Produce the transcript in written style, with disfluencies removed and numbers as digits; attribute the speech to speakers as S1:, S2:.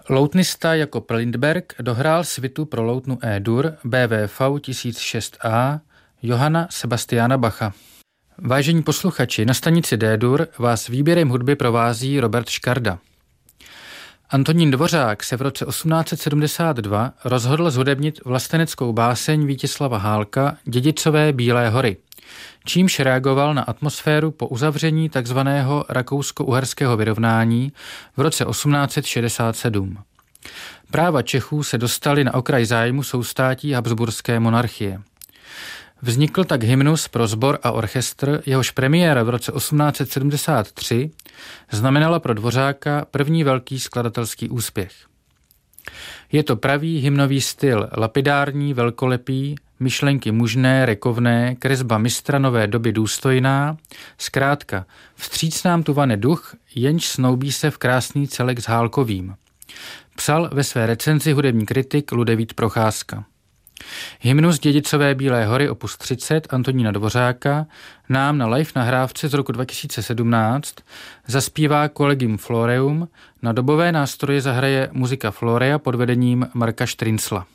S1: Loutnista Jakob Lindberg dohrál svitu pro loutnu E-dur BWV 1006a Johanna Sebastiana Bacha. Vážení posluchači, na stanici D-dur vás výběrem hudby provází Robert Škarda. Antonín Dvořák se v roce 1872 rozhodl zhudebnit vlasteneckou báseň Vítězslava Hálka Dědicové Bílé hory, čímž reagoval na atmosféru po uzavření tzv. Rakousko-uherského vyrovnání v roce 1867. Práva Čechů se dostaly na okraj zájmu soustátí Habsburské monarchie. Vznikl tak hymnus pro sbor a orchestr, jehož premiéra v roce 1873 znamenala pro Dvořáka první velký skladatelský úspěch. Je to pravý hymnový styl, lapidární, velkolepý, myšlenky mužné, rekovné, kresba mistra nové doby důstojná, zkrátka, vstříc nám tu vane duch, jenž snoubí se v krásný celek s Hálkovým. Psal ve své recenzi hudební kritik Ludevít Procházka. Hymnus Dědicové Bílé hory opus 30 Antonína Dvořáka nám na live nahrávce z roku 2017 zaspívá Collegium Floreum, na dobové nástroje zahraje muzika Florea pod vedením Marka Štryncla.